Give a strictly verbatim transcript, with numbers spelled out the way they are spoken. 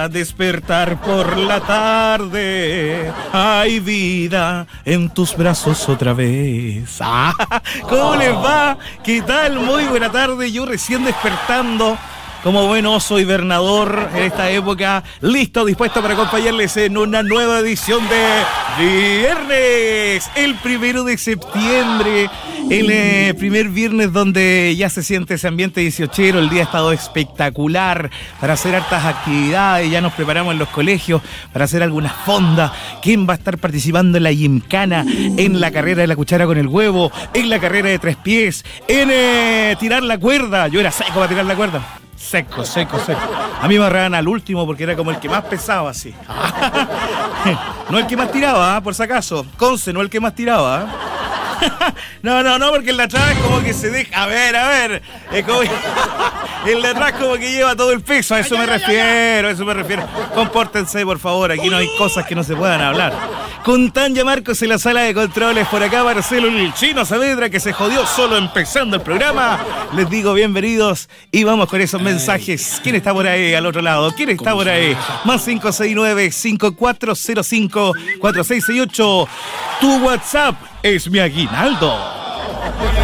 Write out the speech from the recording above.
vida, despertar por la tarde. Hay vida en tus brazos otra vez. Ah, ¿cómo les va? ¿Qué tal? Muy buena tarde. Yo recién despertando. Como buen oso hibernador en esta época, listo, dispuesto para acompañarles en una nueva edición de Viernes, el primero de septiembre, el eh, primer viernes donde ya se siente ese ambiente dieciochero. El día ha estado espectacular para hacer hartas actividades, ya nos preparamos en los colegios para hacer algunas fondas. ¿Quién va a estar participando en la gimcana, en la carrera de la cuchara con el huevo, en la carrera de tres pies, en eh, tirar la cuerda? Yo era seco para tirar la cuerda. Seco, seco, seco. A mí me agarraban al último porque era como el que más pesaba, así. No el que más tiraba, ¿eh? Por si acaso. Conce, no el que más tiraba. ¿eh? No, no, no, porque el de atrás como que se deja. A ver, a ver. Es como... El de atrás como que lleva todo el peso. A eso me refiero, a eso me refiero. Compórtense, por favor. Aquí no hay cosas que no se puedan hablar. Con Tanya Marcos en la sala de controles, por acá Marcelo el Chino Saavedra, que se jodió solo empezando el programa. Les digo bienvenidos y vamos con esos mensajes. ¿Quién está por ahí al otro lado? ¿Quién está por ahí? Más cinco seis nueve, cinco cuatro cero cinco, cuatro seis seis ocho. Tu WhatsApp es mi aguinaldo.